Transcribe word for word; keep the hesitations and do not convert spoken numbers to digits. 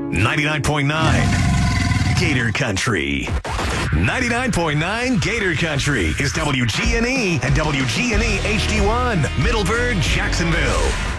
ninety-nine point nine Gator Country. ninety-nine point nine Gator Country is W G N E and W G N E H D one, Middleburg, Jacksonville.